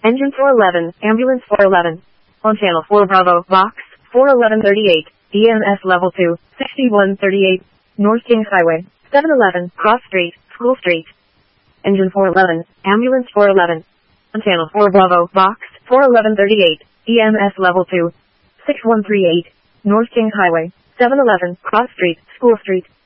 Engine 411, Ambulance 411. On Channel 4 Bravo, Box 41138, EMS Level 2, 6138, North Kings Highway, 711, Cross Street, School Street. Engine 411, Ambulance 411. On Channel 4 Bravo, Box 41138, EMS Level 2, 6138, North Kings Highway, 711, Cross Street, School Street.